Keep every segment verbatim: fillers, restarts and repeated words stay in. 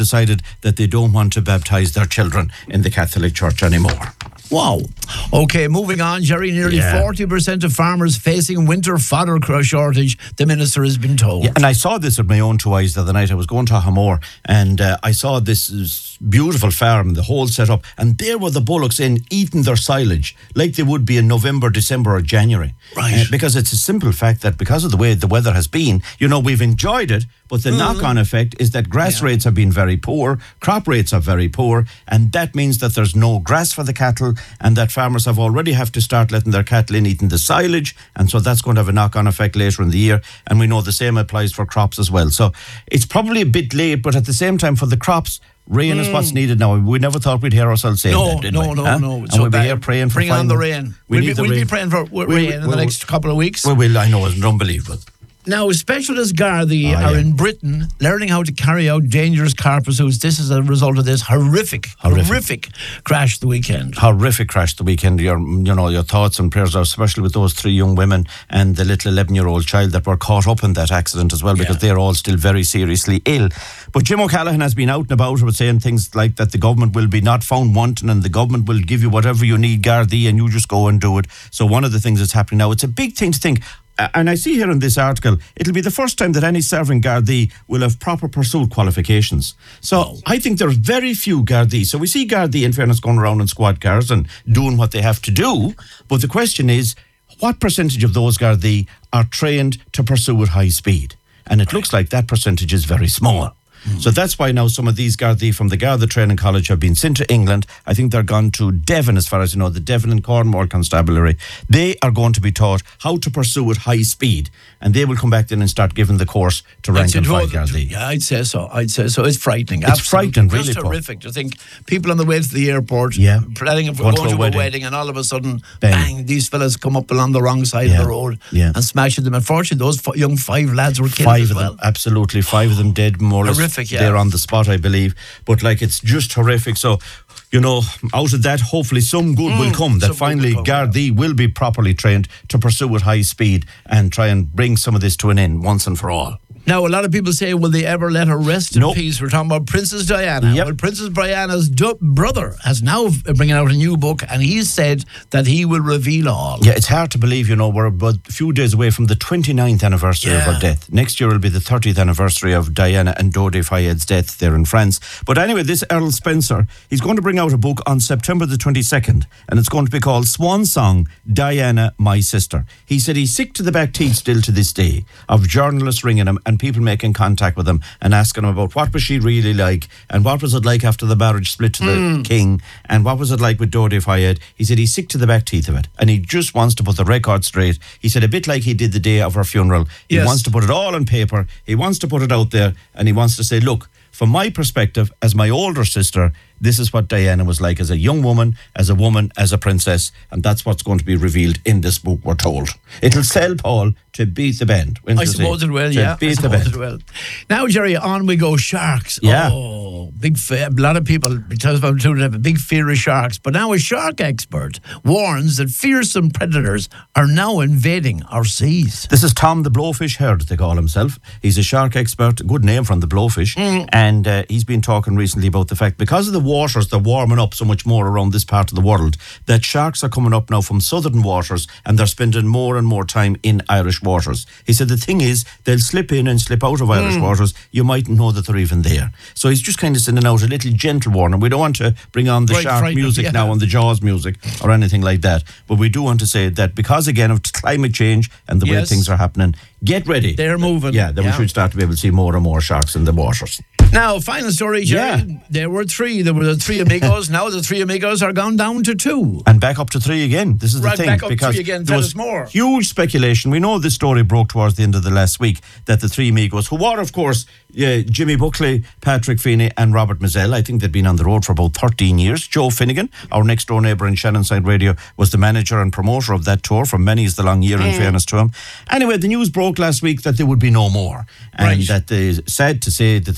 decided that they don't want to baptise their children in the Catholic Church anymore. Wow. Okay, moving on, Jerry. Nearly Yeah. forty percent of farmers facing winter fodder shortage, the minister has been told. Yeah, and I saw this with my own two eyes the other night. I was going to Hamor, and uh, I saw this uh, beautiful farm, the whole setup, and there were the bullocks in eating their silage like they would be in November, December or January. Right. Uh, because it's a simple fact that because of the way the weather has been, you know, we've enjoyed it, but the mm. knock-on effect is that grass yeah. rates have been very poor, crop rates are very poor, and that means that there's no grass for the cattle, and that farmers have already have to start letting their cattle in eating the silage, and so that's going to have a knock-on effect later in the year, and we know the same applies for crops as well. So it's probably a bit late, but at the same time for the crops, rain mm. is what's needed now. We never thought we'd hear ourselves saying no, that, did no, we? No, huh? no, no. And so we'll be bad. here praying for Bring on the rain. We we'll need be, the we'll rain. be praying for w- we, rain we, in the we, next couple of weeks. We will, I know, it's unbelievable. Now, specialists Gardaí oh, are yeah. in Britain learning how to carry out dangerous car pursuits. This is a result of this horrific, horrific, horrific crash the weekend. Horrific crash the weekend. Your, you know, your thoughts and prayers are especially with those three young women and the little eleven-year-old child that were caught up in that accident as well, because yeah. they're all still very seriously ill. But Jim O'Callaghan has been out and about with saying things like that the government will be not found wanting and the government will give you whatever you need, Gardaí, and you just go and do it. So one of the things that's happening now, it's a big thing to think. And I see here in this article, it'll be the first time that any serving Gardaí will have proper pursuit qualifications. So I think there's very few Gardaí. So we see Gardaí, in fairness, going around in squad cars and doing what they have to do. But the question is, what percentage of those Gardaí are trained to pursue at high speed? And it looks like that percentage is very small. Mm. So that's why now some of these Gardaí from the Garda Training College have been sent to England. I think they're gone to Devon, as far as you know, the Devon and Cornwall Constabulary. They are going to be taught how to pursue at high speed, and they will come back then and start giving the course to rank and file Gardaí. Yeah, I'd say so. I'd say so. It's frightening. It's Absolutely. frightening, really. It's horrific to think people on the way to the airport, yeah. planning for going, going to a wedding. wedding, and all of a sudden, bang, bang these fellas come up along the wrong side yeah. of the road yeah. and smashing them. Unfortunately, those f- young five lads were killed Five as of well. them, absolutely. Five of them dead, more or less. Horrific, yeah. They're on the spot, I believe. But like, it's just horrific. So, you know, out of that, hopefully some good mm, will come. That finally Gardaí will be properly trained to pursue at high speed and try and bring some of this to an end once and for all. Now, a lot of people say, will they ever let her rest in nope. peace? We're talking about Princess Diana. Yep. Well, Princess Diana's do- brother has now bringing out a new book, and he's said that he will reveal all. Yeah, it's hard to believe, you know, we're about a few days away from the twenty-ninth anniversary yeah. of her death. Next year will be the thirtieth anniversary of Diana and Dodi Fayed's death there in France. But anyway, this Earl Spencer, he's going to bring out a book on September the twenty-second, and it's going to be called Swan Song, Diana, My Sister. He said he's sick to the back teeth still to this day of journalists ringing him and people making contact with him and asking him about what was she really like and what was it like after the marriage split to the mm. king and what was it like with Dodi Fayed. He said he's sick to the back teeth of it and he just wants to put the record straight. He said a bit like he did the day of her funeral. He yes. wants to put it all on paper. He wants to put it out there and he wants to say, look, from my perspective, as my older sister, this is what Diana was like as a young woman, as a woman, as a princess, and that's what's going to be revealed in this book, we're told. It'll sell, Paul, to beat the band. I suppose it will, yeah. Beat I the band. It will. Now, Jerry, on we go. Sharks. Yeah. Oh, big fe- a lot of people, because of them, have a big fear of sharks. But now a shark expert warns that fearsome predators are now invading our seas. This is Tom the Blowfish Herd, they call himself. He's a shark expert, good name from the Blowfish. Mm. And uh, he's been talking recently about the fact, because of the waters, they're warming up so much more around this part of the world, that sharks are coming up now from southern waters and they're spending more and more time in Irish waters. He said the thing is, they'll slip in and slip out of Irish mm. waters. You mightn't know that they're even there. So he's just kind of sending out a little gentle warning. We don't want to bring on the right, shark music yeah. now and the Jaws music or anything like that. But we do want to say that because, again, of climate change and the yes. way things are happening, get ready. They're moving. Yeah, then yeah. we should start to be able to see more and more sharks in the waters. Now, final story, Jerry. Yeah. There were three. There were the three amigos. Now the three amigos are gone down to two. And back up to three again. This is right, the thing. Back up because three again. There Tell was us more. Huge speculation. We know this story broke towards the end of the last week that the three amigos, who were, of course, uh, Jimmy Buckley, Patrick Feeney and Robert Mazzell, I think they'd been on the road for about thirteen years. Joe Finnegan, our next door neighbour in Shannonside Radio, was the manager and promoter of that tour for many is the long year, mm. in fairness to him. Anyway, the news broke last week that there would be no more. And right. that, they, sad to say, the three amigos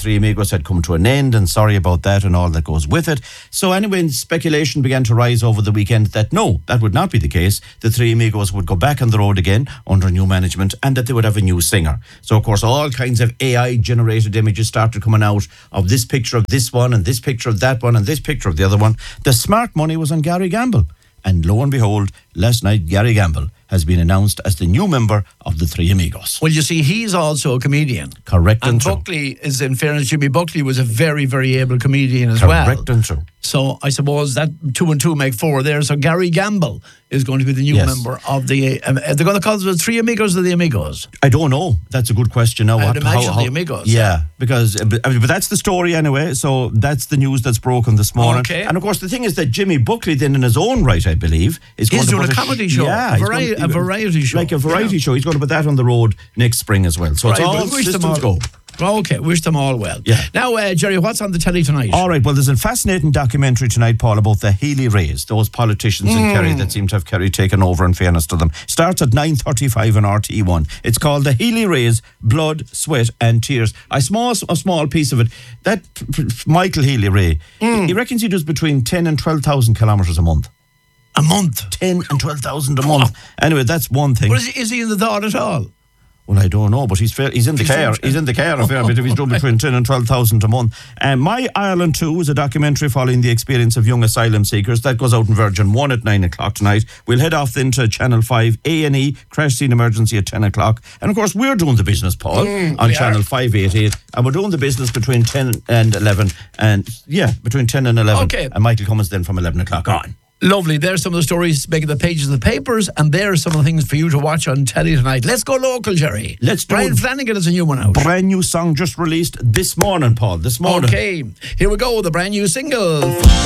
Amigos had come to an end, and sorry about that and all that goes with it. So anyway, speculation began to rise over the weekend that no, that would not be the case. The Three Amigos would go back on the road again under new management, and that they would have a new singer. So of course all kinds of A I generated images started coming out of this picture of this one and this picture of that one and this picture of the other one. The smart money was on Gary Gamble. And lo and behold, last night Gary Gamble has been announced as the new member of the Three Amigos. Well, you see, he's also a comedian. Correct and, and true. Buckley is, in fairness, Jimmy Buckley was a very, very able comedian as Correct well. Correct and true. So I suppose that two and two make four there. So Gary Gamble is going to be the new yes. member of the... Um, they're going to call it the Three Amigos or the Amigos? I don't know. That's a good question now. I what, would imagine how, how, the Amigos. Yeah, because... But, but that's the story anyway. So that's the news that's broken this morning. Okay. And of course, the thing is that Jimmy Buckley then in his own right, I believe, is He's going doing to a put comedy sh- show. Yeah. A, vari- going, a variety show. Like a variety yeah. show. He's going to put that on the road next spring as well. So right, it's all wish them systems all, go. Okay, wish them all well. Yeah. Now, uh, Jerry, what's on the telly tonight? All right, well, there's a fascinating documentary tonight, Paul, about the Healy Rays, those politicians mm. in Kerry that seem to have Kerry taken over, in fairness to them. Starts at nine thirty-five on R T one. It's called The Healy Rays, Blood, Sweat and Tears. A small, a small piece of it. That Michael Healy Ray, mm. he reckons he does between ten and twelve thousand kilometres a month. A month? ten and twelve thousand a month. Oh. Anyway, that's one thing. But is he, is he in the thought at all? Well, I don't know, but he's fair, he's in the he's car. He's in the car a fair bit if he's done between ten and twelve thousand a month. And My Ireland two is a documentary following the experience of young asylum seekers. That goes out in Virgin one at nine o'clock tonight. We'll head off then to Channel five, A and E, Crash Scene Emergency at ten o'clock. And of course, we're doing the business, Paul, mm, on Channel five eighty-eight. And we're doing the business between ten and eleven. And yeah, between ten and eleven. Okay. And Michael Cummins then from eleven o'clock on. Lovely. There's some of the stories making the pages of the papers, and there's some of the things for you to watch on telly tonight. Let's go local, Jerry. Let's do Brian it. Flanagan has a new one out. Brand new song just released this morning, Paul. This morning. Okay. Here we go. The brand new single.